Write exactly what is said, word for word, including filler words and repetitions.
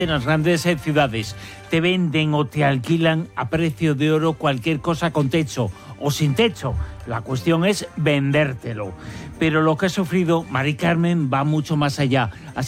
En las grandes eh, ciudades te venden o te alquilan a precio de oro cualquier cosa con techo o sin techo. La cuestión es vendértelo. Pero lo que ha sufrido Mari Carmen va mucho más allá. Así